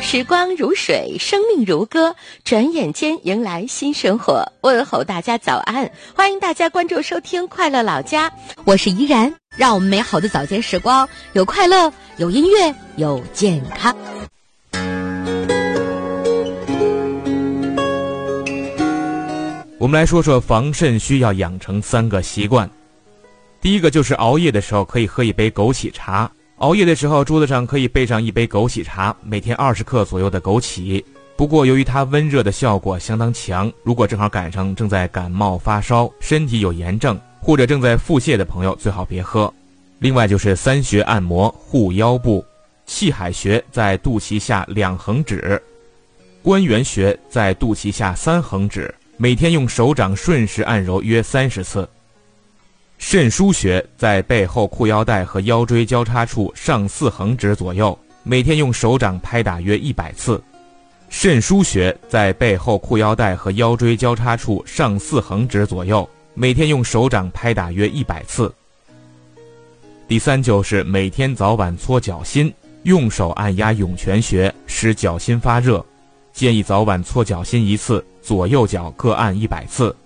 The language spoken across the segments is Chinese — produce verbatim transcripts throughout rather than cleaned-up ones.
时光如水，生命如歌，转眼间迎来新生活。问候大家早安，欢迎大家关注收听快乐老家，我是怡然。让我们美好的早间时光有快乐，有音乐，有健康。 我们来说说防肾需要养成三个习惯。第一个就是熬夜的时候可以喝一杯枸杞茶。熬夜的时候桌子上可以备上一杯枸杞茶，每天二十克左右的枸杞。不过由于它温热的效果相当强，如果正好赶上正在感冒发烧，身体有炎症或者正在腹泻的朋友最好别喝。另外就是三穴按摩护腰部，气海穴在肚脐下两横指，关元穴在肚脐下三横指，每天用手掌顺时按揉约三十次。肾腧穴在背后裤腰带和腰椎交叉处上四横指左右，每天用手掌拍打约一百次。肾腧穴在背后裤腰带和腰椎交叉处上四横指左右，每天用手掌拍打约一百次。第三就是每天早晚搓脚心，用手按压涌泉穴，使脚心发热。建议早晚搓脚心一次，左右脚各按一百次。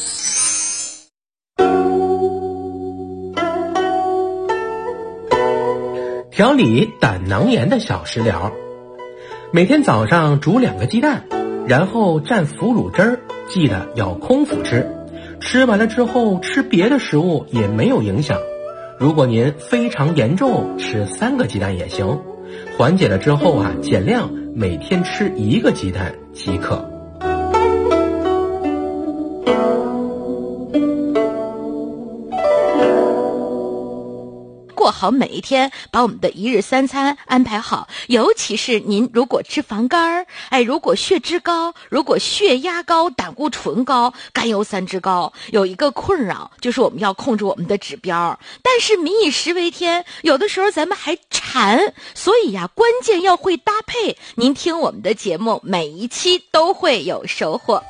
调理胆囊炎的小食疗，每天早上煮两个鸡蛋，然后蘸腐乳汁儿，记得要空腹吃。吃完了之后吃别的食物也没有影响。如果您非常严重，吃三个鸡蛋也行。缓解了之后啊，减量，每天吃一个鸡蛋即可。 过好每一天，把我们的一日三餐安排好，尤其是您如果脂肪肝，哎，如果血脂高，如果血压高，胆固醇高，甘油三酯高，有一个困扰就是我们要控制我们的指标，但是民以食为天，有的时候咱们还馋，所以呀，关键要会搭配。您听我们的节目，每一期都会有收获。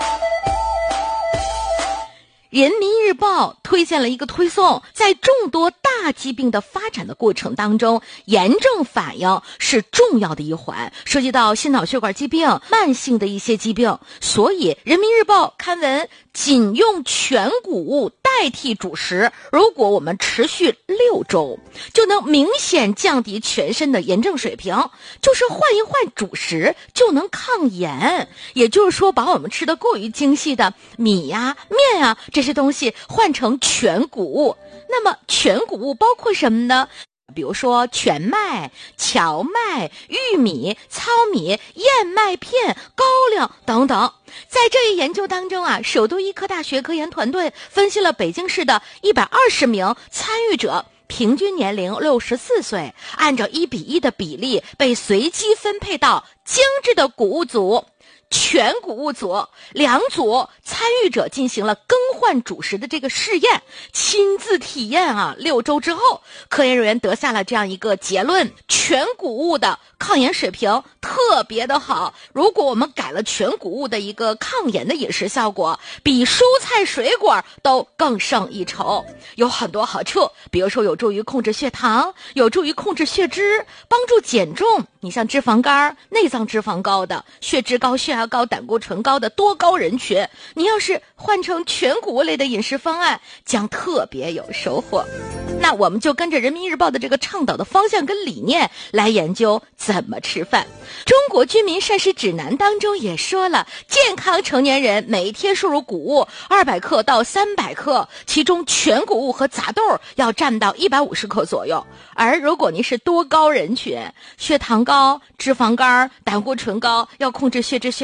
人民日报推荐了一个推送，在众多大疾病的发展的过程当中，炎症反应是重要的一环，涉及到心脑血管疾病、慢性的一些疾病，所以人民日报刊文仅用全谷物代替主食，如果我们持续六周，就能明显降低全身的炎症水平，就是换一换主食就能抗炎。也就是说，把我们吃的过于精细的米呀、面呀这些东西换成全谷物。那么全谷物包括什么呢？比如说全麦、荞麦、玉米、糙米、燕麦片、高粱等等。在这一研究当中啊，首都医科大学科研团队分析了北京市的一百二十名参与者，平均年龄六十四岁，按照一比一的比例被随机分配到精致的谷物组、全谷物组两组。参与者进行了更换主食的这个试验，亲自体验啊。六周之后，科研人员得下了这样一个结论：全谷物的抗炎水平特别的好。如果我们改了全谷物的一个抗炎的饮食效果，比蔬菜水果都更胜一筹，有很多好处。比如说有助于控制血糖，有助于控制血脂，帮助减重。你像脂肪肝、内脏脂肪高的、血脂高、血压高、胆固醇高的多高人群，你要是换成全谷物类的饮食方案，将特别有收获。那我们就跟着人民日报的这个倡导的方向跟理念来研究怎么吃饭。中国居民膳食指南当中也说了，健康成年人每天摄入谷物二百克到三百克，其中全谷物和杂豆要占到一百五十克左右。而如果您是多高人群，血糖高、脂肪肝、胆固醇高，要控制血脂血